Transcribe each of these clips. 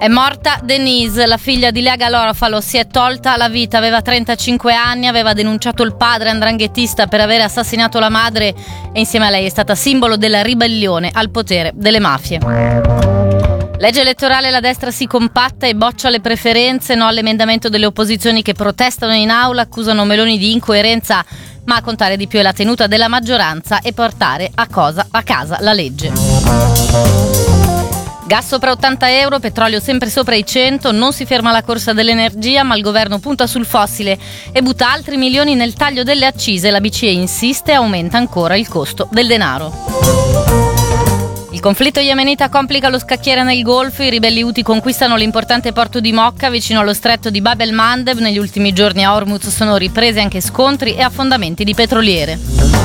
È morta Denise, la figlia di Lea Garofalo, si è tolta la vita, aveva 35 anni, aveva denunciato il padre 'ndranghetista per aver assassinato la madre e insieme a lei è stata simbolo della ribellione al potere delle mafie. Legge elettorale, la destra si compatta e boccia le preferenze, no all'emendamento delle opposizioni che protestano in aula, accusano Meloni di incoerenza, ma a contare di più è la tenuta della maggioranza e portare a casa la legge. Gas sopra 80 euro, petrolio sempre sopra i 100, non si ferma la corsa dell'energia, ma il governo punta sul fossile e butta altri milioni nel taglio delle accise. La BCE insiste e aumenta ancora il costo del denaro. Il conflitto yemenita complica lo scacchiere nel Golfo, i ribelli Houthi conquistano l'importante porto di Mocca vicino allo stretto di Bab el-Mandeb. Negli ultimi giorni a Hormuz sono ripresi anche scontri e affondamenti di petroliere.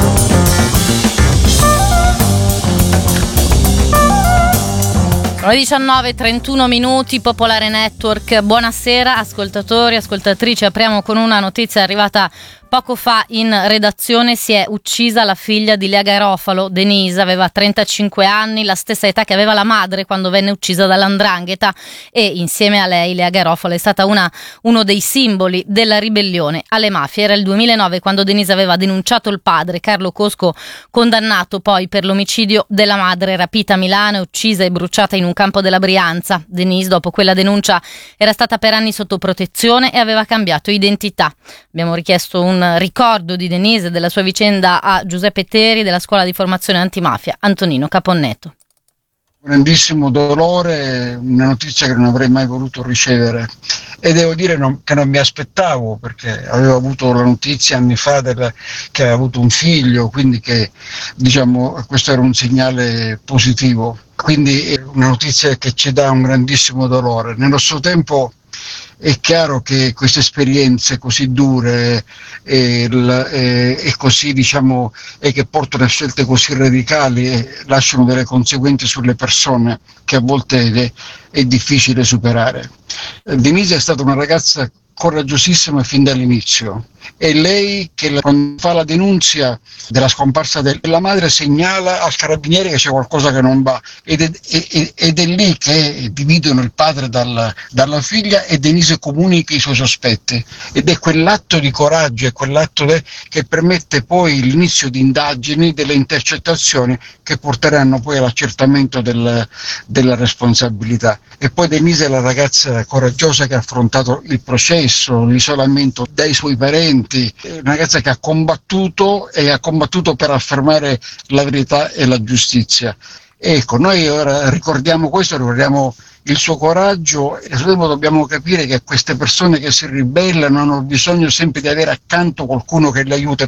Sono 19:31 minuti, Popolare Network. Buonasera ascoltatori, ascoltatrici. Apriamo con una notizia arrivata poco fa in redazione. Si è uccisa la figlia di Lea Garofalo, Denise, aveva 35 anni, la stessa età che aveva la madre quando venne uccisa dall''ndrangheta, e insieme a lei Lea Garofalo è stata uno dei simboli della ribellione alle mafie. Era il 2009 quando Denise aveva denunciato il padre, Carlo Cosco, condannato poi per l'omicidio della madre, rapita a Milano e uccisa e bruciata in un campo della Brianza. Denise, dopo quella denuncia, era stata per anni sotto protezione e aveva cambiato identità. Abbiamo richiesto un ricordo di Denise e della sua vicenda a Giuseppe Teri della Scuola di Formazione Antimafia, Antonino Caponnetto. Grandissimo dolore, una notizia che non avrei mai voluto ricevere, e devo dire che non mi aspettavo, perché avevo avuto la notizia anni fa che aveva avuto un figlio, quindi che questo era un segnale positivo, quindi è una notizia che ci dà un grandissimo dolore. Nello stesso tempo è chiaro che queste esperienze così dure e così e che portano a scelte così radicali lasciano delle conseguenze sulle persone che a volte è difficile superare. Denise è stata una ragazza coraggiosissima fin dall'inizio, e lei quando fa la denunzia della scomparsa della madre segnala al carabiniere che c'è qualcosa che non va, ed è lì che dividono il padre dalla figlia, e Denise comunica i suoi sospetti, ed è quell'atto di coraggio, è quell'atto che permette poi l'inizio di indagini, delle intercettazioni che porteranno poi all'accertamento della responsabilità. E poi Denise è la ragazza coraggiosa che ha affrontato il processo, l'isolamento dai suoi parenti, una ragazza che ha combattuto per affermare la verità e la giustizia. Ecco, noi ora ricordiamo questo, ricordiamo il suo coraggio, e dobbiamo capire che queste persone che si ribellano hanno bisogno sempre di avere accanto qualcuno che le aiuta.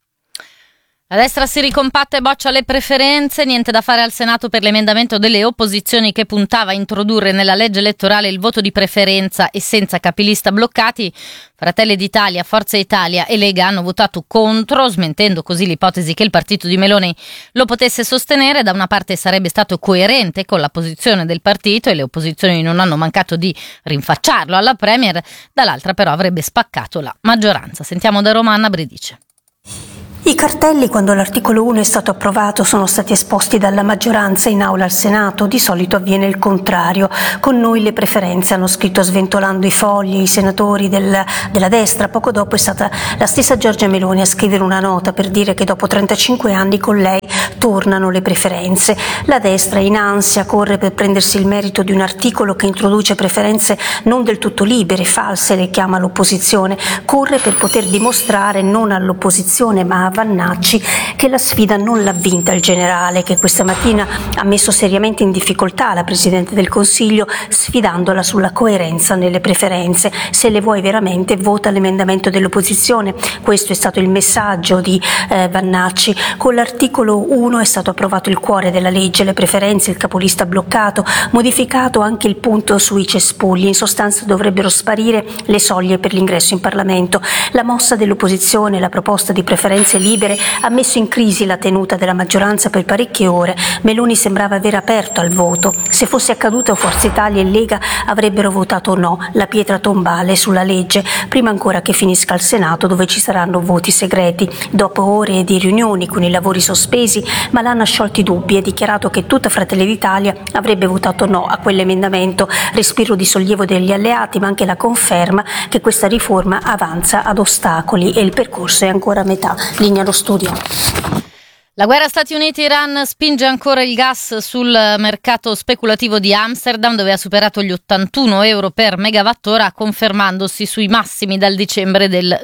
La destra si ricompatta e boccia le preferenze, niente da fare al Senato per l'emendamento delle opposizioni che puntava a introdurre nella legge elettorale il voto di preferenza e senza capilista bloccati. Fratelli d'Italia, Forza Italia e Lega hanno votato contro, smentendo così l'ipotesi che il partito di Meloni lo potesse sostenere. Da una parte sarebbe stato coerente con la posizione del partito e le opposizioni non hanno mancato di rinfacciarlo alla Premier, dall'altra però avrebbe spaccato la maggioranza. Sentiamo da Roma Anna Bredice. I cartelli, quando l'articolo 1 è stato approvato, sono stati esposti dalla maggioranza in aula al Senato. Di solito avviene il contrario. Con noi le preferenze, hanno scritto sventolando i fogli i senatori della destra. Poco dopo è stata la stessa Giorgia Meloni a scrivere una nota per dire che dopo 35 anni con lei tornano le preferenze. La destra, in ansia, corre per prendersi il merito di un articolo che introduce preferenze non del tutto libere, false, le chiama l'opposizione. Corre per poter dimostrare non all'opposizione ma a Vannacci che la sfida non l'ha vinta il generale, che questa mattina ha messo seriamente in difficoltà la Presidente del Consiglio sfidandola sulla coerenza nelle preferenze. Se le vuoi veramente, vota l'emendamento dell'opposizione. Questo è stato il messaggio di Vannacci. Con l'articolo 1 è stato approvato il cuore della legge, le preferenze, il capolista bloccato, modificato anche il punto sui cespugli. In sostanza dovrebbero sparire le soglie per l'ingresso in Parlamento. La mossa dell'opposizione, la proposta di preferenze libere ha messo in crisi la tenuta della maggioranza per parecchie ore. Meloni sembrava aver aperto al voto. Se fosse accaduto, Forza Italia e Lega avrebbero votato no, la pietra tombale sulla legge, prima ancora che finisca al Senato, dove ci saranno voti segreti. Dopo ore di riunioni con i lavori sospesi, Malan ha sciolto i dubbi e dichiarato che tutta Fratelli d'Italia avrebbe votato no a quell'emendamento. Respiro di sollievo degli alleati, ma anche la conferma che questa riforma avanza ad ostacoli e il percorso è ancora a metà. Linea allo studio. La guerra Stati Uniti-Iran spinge ancora il gas sul mercato speculativo di Amsterdam, dove ha superato gli 81 euro per megawattora, confermandosi sui massimi dal dicembre del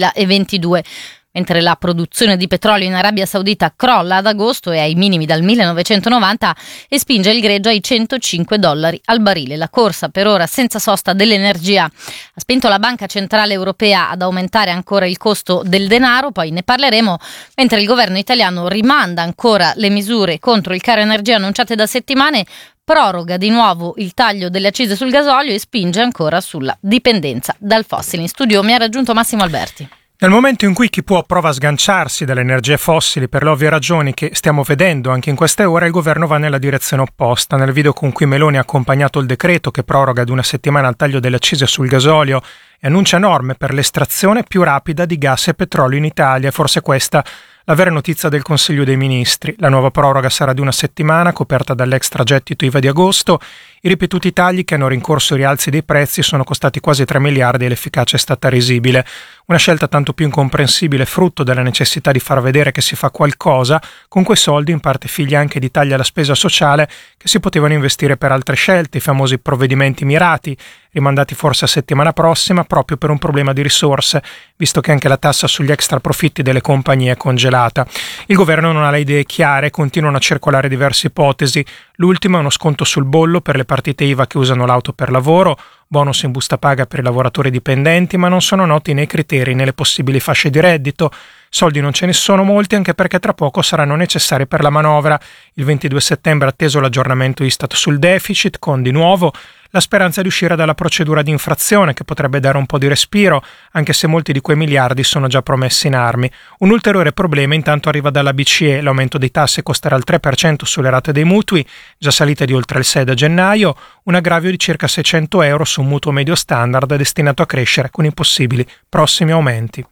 2022. Mentre la produzione di petrolio in Arabia Saudita crolla ad agosto e ai minimi dal 1990 e spinge il greggio ai $105 al barile. La corsa per ora senza sosta dell'energia ha spinto la Banca Centrale Europea ad aumentare ancora il costo del denaro, poi ne parleremo, mentre il governo italiano rimanda ancora le misure contro il caro energia annunciate da settimane, proroga di nuovo il taglio delle accise sul gasolio e spinge ancora sulla dipendenza dal fossile. In studio mi ha raggiunto Massimo Alberti. Nel momento in cui chi può prova a sganciarsi dalle energie fossili per le ovvie ragioni che stiamo vedendo anche in queste ore, il governo va nella direzione opposta. Nel video con cui Meloni ha accompagnato il decreto che proroga di una settimana il taglio delle accise sul gasolio e annuncia norme per l'estrazione più rapida di gas e petrolio in Italia. Forse questa la vera notizia del Consiglio dei Ministri. La nuova proroga sarà di una settimana, coperta dall'extragettito IVA di agosto. I ripetuti tagli che hanno rincorso i rialzi dei prezzi sono costati quasi 3 miliardi e l'efficacia è stata risibile. Una scelta tanto più incomprensibile, frutto della necessità di far vedere che si fa qualcosa con quei soldi, in parte figli anche di tagli alla spesa sociale che si potevano investire per altre scelte, i famosi provvedimenti mirati, rimandati forse a settimana prossima proprio per un problema di risorse, visto che anche la tassa sugli extra profitti delle compagnie è congelata. Il governo non ha le idee chiare, continuano a circolare diverse ipotesi. L'ultima è uno sconto sul bollo per le partite IVA che usano l'auto per lavoro, bonus in busta paga per i lavoratori dipendenti, ma non sono noti né i criteri né le possibili fasce di reddito. Soldi non ce ne sono molti, anche perché tra poco saranno necessari per la manovra. Il 22 settembre è atteso l'aggiornamento Istat sul deficit, con di nuovo la speranza di uscire dalla procedura di infrazione, che potrebbe dare un po' di respiro, anche se molti di quei miliardi sono già promessi in armi. Un ulteriore problema intanto arriva dalla BCE. L'aumento dei tassi costerà il 3% sulle rate dei mutui, già salite di oltre il 6 da gennaio, un aggravio di circa 600 euro su un mutuo medio standard destinato a crescere con i possibili prossimi aumenti.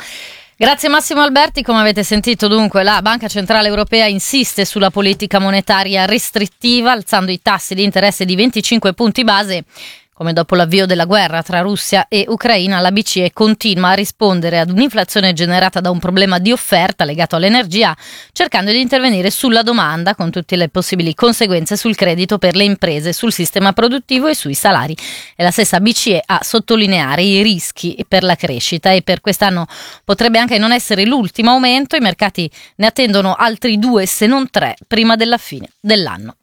Grazie Massimo Alberti. Come avete sentito, dunque, la Banca Centrale Europea insiste sulla politica monetaria restrittiva, alzando i tassi di interesse di 25 punti base. Come dopo l'avvio della guerra tra Russia e Ucraina, la BCE continua a rispondere ad un'inflazione generata da un problema di offerta legato all'energia, cercando di intervenire sulla domanda con tutte le possibili conseguenze sul credito per le imprese, sul sistema produttivo e sui salari. È la stessa BCE a sottolineare i rischi per la crescita e per quest'anno potrebbe anche non essere l'ultimo aumento. I mercati ne attendono altri 2 se non 3 prima della fine dell'anno.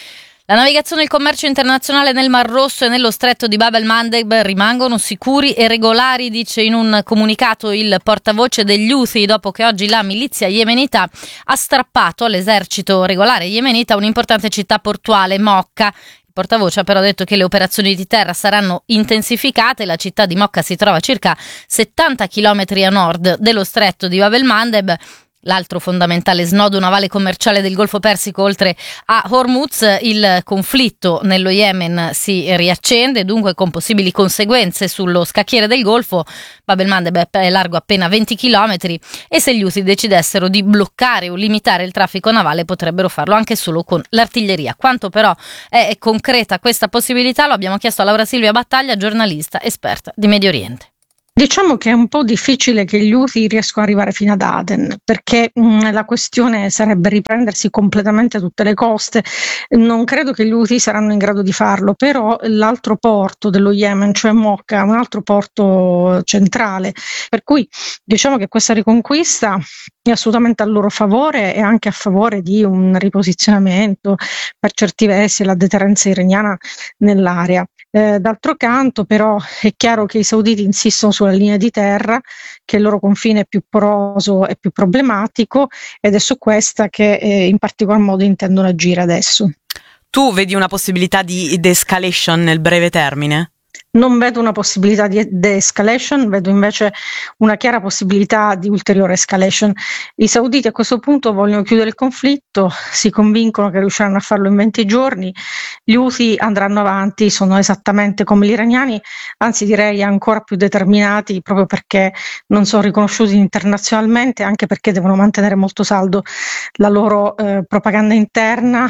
La navigazione e il commercio internazionale nel Mar Rosso e nello stretto di Bab el-Mandeb rimangono sicuri e regolari, dice in un comunicato il portavoce degli Houthi, dopo che oggi la milizia yemenita ha strappato all'esercito regolare yemenita un'importante città portuale, Mocca. Il portavoce ha però detto che le operazioni di terra saranno intensificate. La città di Mocca si trova a circa 70 km a nord dello stretto di Bab el-Mandeb, l'altro fondamentale snodo navale commerciale del Golfo Persico oltre a Hormuz. Il conflitto nello Yemen si riaccende, dunque con possibili conseguenze sullo scacchiere del Golfo. Bab el-Mandeb è largo appena 20 km e se gli Houthi decidessero di bloccare o limitare il traffico navale potrebbero farlo anche solo con l'artiglieria. Quanto però è concreta questa possibilità lo abbiamo chiesto a Laura Silvia Battaglia, giornalista esperta di Medio Oriente. Diciamo che è un po' difficile che gli Houthi riescano ad arrivare fino ad Aden, perché la questione sarebbe riprendersi completamente tutte le coste. Non credo che gli Houthi saranno in grado di farlo, però l'altro porto dello Yemen, cioè Mocca, è un altro porto centrale, per cui diciamo che questa riconquista è assolutamente a loro favore e anche a favore di un riposizionamento per certi versi la deterrenza iraniana nell'area. D'altro canto però è chiaro che i sauditi insistono sulla linea di terra, che il loro confine è più poroso e più problematico, ed è su questa che in particolar modo intendono agire adesso. Tu vedi una possibilità di de-escalation nel breve termine? Non vedo una possibilità di de-escalation, vedo invece una chiara possibilità di ulteriore escalation. I sauditi a questo punto vogliono chiudere il conflitto, si convincono che riusciranno a farlo in 20 giorni, gli Houthi andranno avanti, sono esattamente come gli iraniani, anzi direi ancora più determinati proprio perché non sono riconosciuti internazionalmente, anche perché devono mantenere molto saldo la loro propaganda interna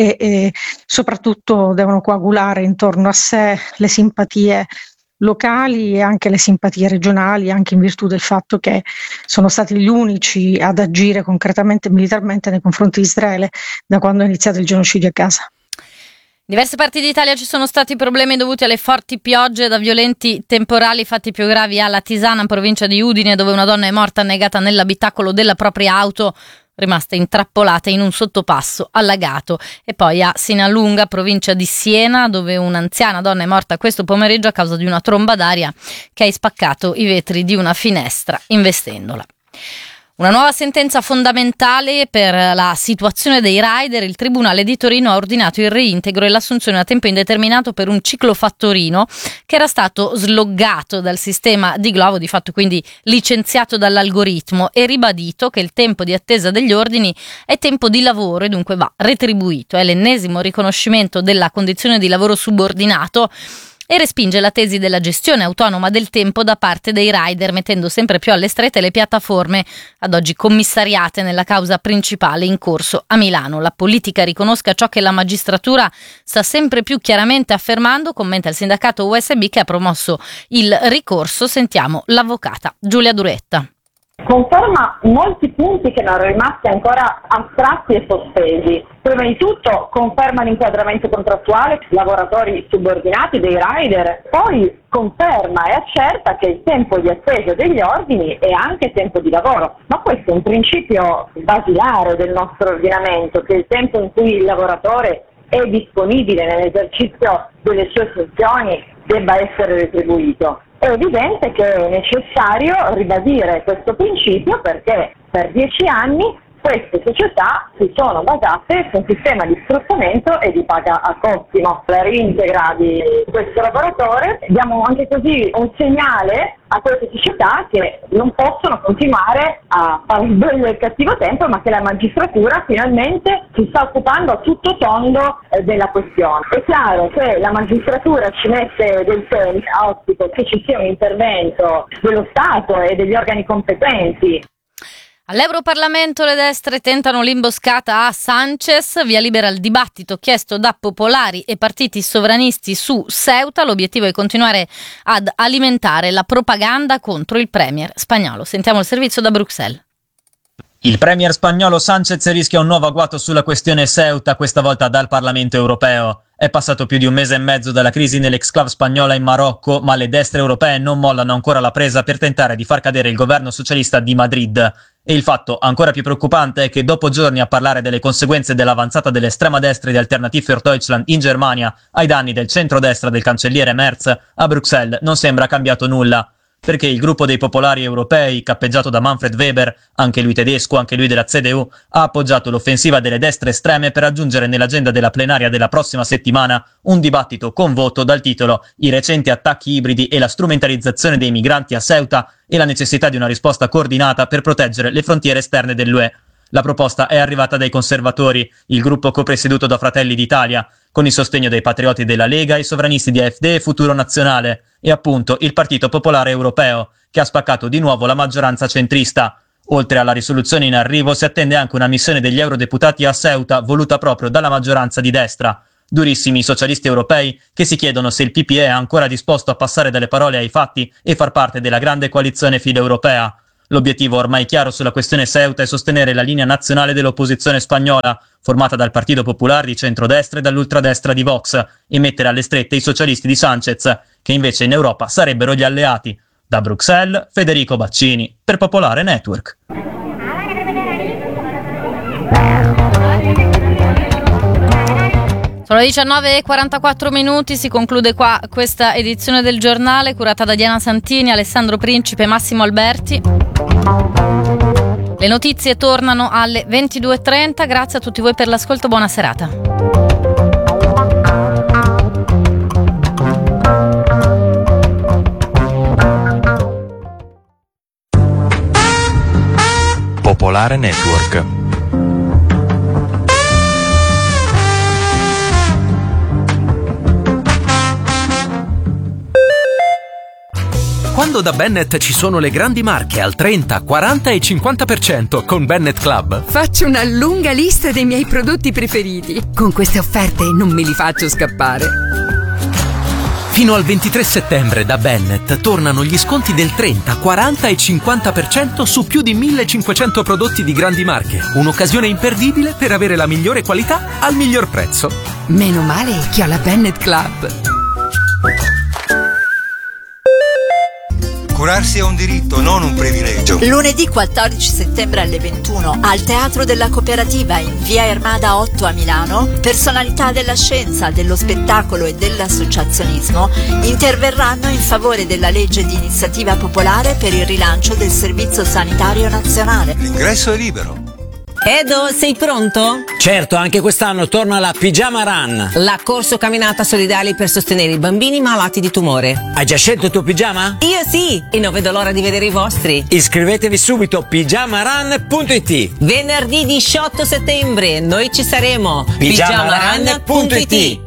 e soprattutto devono coagulare intorno a sé le simpatie locali e anche le simpatie regionali, anche in virtù del fatto che sono stati gli unici ad agire concretamente militarmente nei confronti di Israele da quando è iniziato il genocidio a Gaza. In diverse parti d'Italia ci sono stati problemi dovuti alle forti piogge, da violenti temporali fatti più gravi alla Tisana, in provincia di Udine, dove una donna è morta annegata nell'abitacolo della propria auto, rimasta intrappolata in un sottopasso allagato, e poi a Sinalunga, provincia di Siena, dove un'anziana donna è morta questo pomeriggio a causa di una tromba d'aria che ha spaccato i vetri di una finestra investendola. Una nuova sentenza fondamentale per la situazione dei rider. Il Tribunale di Torino ha ordinato il reintegro e l'assunzione a tempo indeterminato per un ciclofattorino che era stato sloggato dal sistema di Glovo, di fatto quindi licenziato dall'algoritmo, e ribadito che il tempo di attesa degli ordini è tempo di lavoro e dunque va retribuito. È l'ennesimo riconoscimento della condizione di lavoro subordinato e respinge la tesi della gestione autonoma del tempo da parte dei rider, mettendo sempre più alle strette le piattaforme ad oggi commissariate nella causa principale in corso a Milano. La politica riconosca ciò che la magistratura sta sempre più chiaramente affermando, commenta il sindacato USB che ha promosso il ricorso. Sentiamo l'avvocata Giulia Duretta. Conferma molti punti che erano rimasti ancora astratti e sospesi. Prima di tutto conferma l'inquadramento contrattuale lavoratori subordinati dei rider, poi conferma e accerta che il tempo di attesa degli ordini è anche tempo di lavoro. Ma questo è un principio basilare del nostro ordinamento, che il tempo in cui il lavoratore è disponibile nell'esercizio delle sue funzioni debba essere retribuito. È evidente che è necessario ribadire questo principio perché per 10 anni queste società si sono basate su un sistema di sfruttamento e di paga a cottimo. La reintegra di questo lavoratore, diamo anche così un segnale a queste società che non possono continuare a fare il bello e il cattivo tempo, ma che la magistratura finalmente si sta occupando a tutto tondo della questione. È chiaro che la magistratura ci mette del tempo, auspico che ci sia un intervento dello Stato e degli organi competenti. All'Europarlamento le destre tentano l'imboscata a Sánchez, via libera al dibattito chiesto da popolari e partiti sovranisti su Ceuta. L'obiettivo è continuare ad alimentare la propaganda contro il premier spagnolo. Sentiamo il servizio da Bruxelles. Il premier spagnolo Sánchez rischia un nuovo agguato sulla questione Ceuta, questa volta dal Parlamento europeo. È passato più di un mese e mezzo dalla crisi nell'exclave spagnola in Marocco, ma le destre europee non mollano ancora la presa per tentare di far cadere il governo socialista di Madrid. E il fatto ancora più preoccupante è che dopo giorni a parlare delle conseguenze dell'avanzata dell'estrema destra di Alternative für Deutschland in Germania ai danni del centrodestra del cancelliere Merz, a Bruxelles non sembra cambiato nulla. Perché il gruppo dei popolari europei, cappeggiato da Manfred Weber, anche lui tedesco, anche lui della CDU, ha appoggiato l'offensiva delle destre estreme per aggiungere nell'agenda della plenaria della prossima settimana un dibattito con voto dal titolo «I recenti attacchi ibridi e la strumentalizzazione dei migranti a Ceuta e la necessità di una risposta coordinata per proteggere le frontiere esterne dell'UE». La proposta è arrivata dai conservatori, il gruppo copresieduto da Fratelli d'Italia, con il sostegno dei patrioti della Lega, i sovranisti di AfD e Futuro Nazionale, e appunto il Partito Popolare Europeo, che ha spaccato di nuovo la maggioranza centrista. Oltre alla risoluzione in arrivo si attende anche una missione degli eurodeputati a Ceuta voluta proprio dalla maggioranza di destra. Durissimi i socialisti europei che si chiedono se il PPE è ancora disposto a passare dalle parole ai fatti e far parte della grande coalizione filo-europea. L'obiettivo ormai chiaro sulla questione Ceuta è sostenere la linea nazionale dell'opposizione spagnola, formata dal Partito Popolare di centrodestra e dall'ultradestra di Vox, e mettere alle strette i socialisti di Sánchez, che invece in Europa sarebbero gli alleati. Da Bruxelles, Federico Baccini, per Popolare Network. Sono le 19:44, si conclude qua questa edizione del giornale curata da Diana Santini, Alessandro Principe e Massimo Alberti. Le notizie tornano alle 22:30, grazie a tutti voi per l'ascolto, buona serata. Popolare Network. Quando da Bennett ci sono le grandi marche al 30, 40 e 50% con Bennett Club, faccio una lunga lista dei miei prodotti preferiti. Con queste offerte non me li faccio scappare. fino al 23 settembre da Bennett tornano gli sconti del 30, 40 e 50% su più di 1500 prodotti di grandi marche. Un'occasione imperdibile per avere la migliore qualità al miglior prezzo. Meno male che ho la Bennett Club. Curarsi è un diritto, non un privilegio. Lunedì 14 settembre alle 21 al Teatro della Cooperativa in via Ermada 8 a Milano, personalità della scienza, dello spettacolo e dell'associazionismo interverranno in favore della legge di iniziativa popolare per il rilancio del Servizio Sanitario Nazionale. L'ingresso è libero. Edo, sei pronto? Certo, anche quest'anno torna la Pigiama Run. La corso camminata solidale per sostenere i bambini malati di tumore. Hai già scelto il tuo pigiama? Io sì, e non vedo l'ora di vedere i vostri. Iscrivetevi subito a pigiamarun.it. Venerdì 18 settembre, noi ci saremo. Pigiamarun.it.